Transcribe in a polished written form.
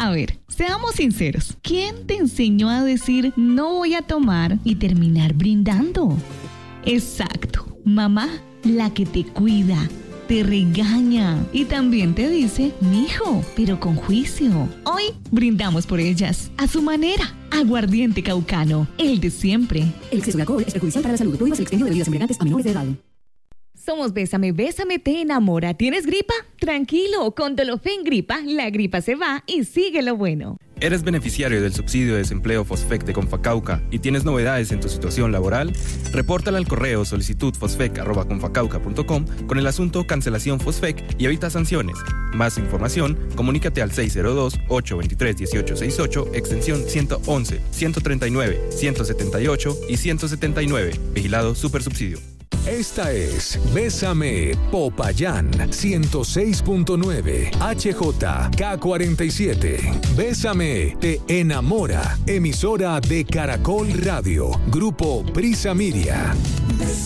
A ver, seamos sinceros. ¿Quién te enseñó a decir no voy a tomar y terminar brindando? Exacto, mamá, la que te cuida, te regaña y también te dice, mijo, pero con juicio. Hoy brindamos por ellas, a su manera. Aguardiente Caucano, el de siempre. El exceso de alcohol es perjudicial para la salud. Prohíbas el expendio de bebidas embriagantes a menores de edad. Somos Bésame, Bésame te enamora. ¿Tienes gripa? Tranquilo, con Dolofén Gripa, la gripa se va y sigue lo bueno. ¿Eres beneficiario del subsidio de desempleo Fosfec de Confacauca y tienes novedades en tu situación laboral? Repórtala al correo solicitudfosfec@confacauca.com con el asunto cancelación Fosfec y evita sanciones. Más información, comunícate al 602-823-1868, extensión 111, 139, 178 y 179. Vigilado Supersubsidio. Esta es Bésame Popayán 106.9 HJK47. Bésame te enamora. Emisora de Caracol Radio. Grupo Prisa Miria.